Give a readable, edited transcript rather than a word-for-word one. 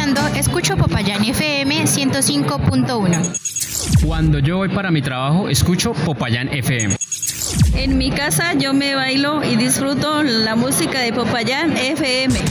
trabajando, escucho Popayán FM 105.1. Cuando yo voy para mi trabajo, escucho Popayán FM. En mi casa yo me bailo y disfruto la música de Popayán FM.